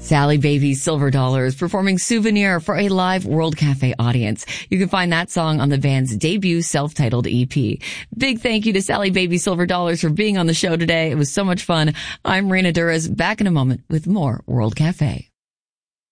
Sally Baby Silver Dollars performing Souvenir for a live World Cafe audience. You can find that song on the band's debut self-titled EP. Big thank you to Sally Baby Silver Dollars for being on the show today. It was so much fun. I'm Rena Duras, back in a moment with more World Cafe.